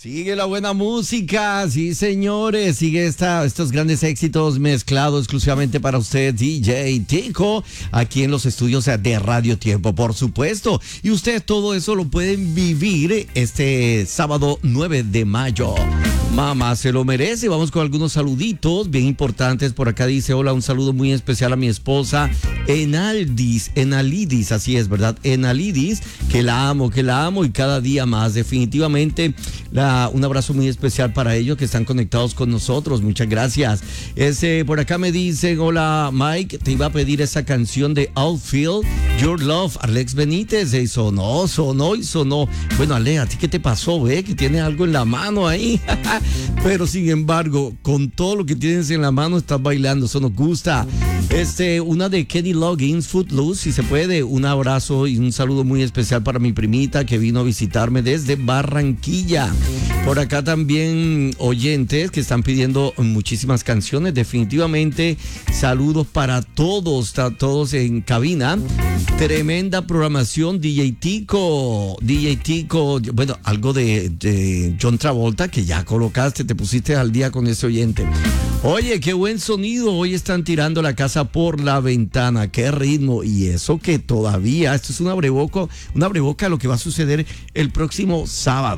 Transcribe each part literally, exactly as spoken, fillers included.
Sigue la buena música, sí señores, sigue esta, estos grandes éxitos mezclados exclusivamente para usted, D J Tico, aquí en los estudios de Radio Tiempo, por supuesto. Y ustedes todo eso lo pueden vivir este sábado nueve de mayo. Mamá se lo merece. Vamos con algunos saluditos bien importantes. Por acá dice, hola, un saludo muy especial a mi esposa Enaldis, Enalidis, así es, ¿verdad? Enalidis, que la amo, que la amo y cada día más. Definitivamente, la, un abrazo muy especial para ellos que están conectados con nosotros. Muchas gracias. Ese, por acá me dicen, hola Mike, te iba a pedir esa canción de Outfield, Your Love, Alex Benítez. Y sonó, sonó y sonó. Bueno, Ale, ¿a ti qué te pasó, eh? Que tienes algo en la mano ahí. Pero sin embargo, con todo lo que tienes en la mano, estás bailando, eso nos gusta. Este, una de Kenny Loggins, Footloose, si se puede, un abrazo y un saludo muy especial para mi primita que vino a visitarme desde Barranquilla. Por acá también oyentes que están pidiendo muchísimas canciones, definitivamente saludos para todos, a todos en cabina. Tremenda programación, D J Tico, D J Tico, bueno, algo de, de John Travolta que ya colocaste, te pusiste al día con ese oyente. Oye, qué buen sonido, hoy están tirando la casa por la ventana, qué ritmo, y eso que todavía, esto es una abreboca, una abreboca de lo que va a suceder el próximo sábado.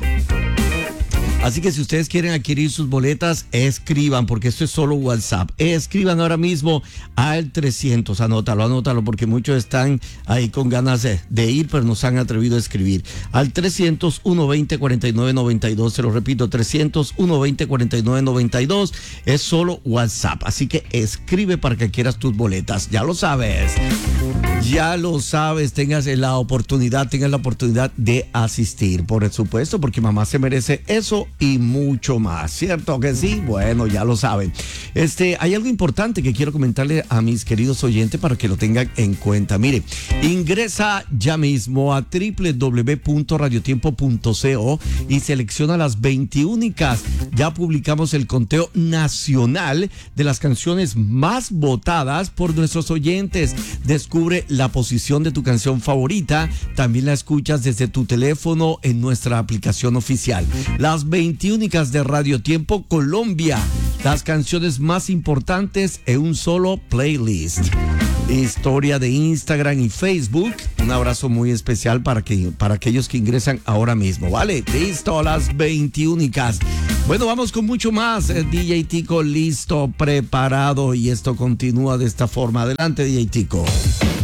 Así que si ustedes quieren adquirir sus boletas, escriban, porque esto es solo WhatsApp. Escriban ahora mismo al trescientos, anótalo, anótalo, porque muchos están ahí con ganas de, de ir, pero no se han atrevido a escribir. Al trescientos, ciento veinte, cuarenta y nueve noventa y dos, se lo repito, trescientos, ciento veinte, cuarenta y nueve noventa y dos, es solo WhatsApp. Así que escribe para que quieras tus boletas, ya lo sabes. Ya lo sabes, tengas la oportunidad, tengas la oportunidad de asistir, por supuesto, porque mamá se merece eso y mucho más, ¿cierto que sí? Bueno, ya lo saben. Este, hay algo importante que quiero comentarle a mis queridos oyentes para que lo tengan en cuenta. Mire, ingresa ya mismo a doble u doble u doble u punto radiotiempo punto co y selecciona las veintiún únicas. Ya publicamos el conteo nacional de las canciones más votadas por nuestros oyentes. Descubre la posición de tu canción favorita. También la escuchas desde tu teléfono en nuestra aplicación oficial. Las veintiún únicas de Radio Tiempo Colombia. Las canciones más importantes en un solo playlist. Historia de Instagram y Facebook. Un abrazo muy especial para, que, para aquellos que ingresan ahora mismo, ¿vale? Listo, las veintiún únicas. Bueno, vamos con mucho más. D J Tico listo, preparado y esto continúa de esta forma. Adelante, D J Tico.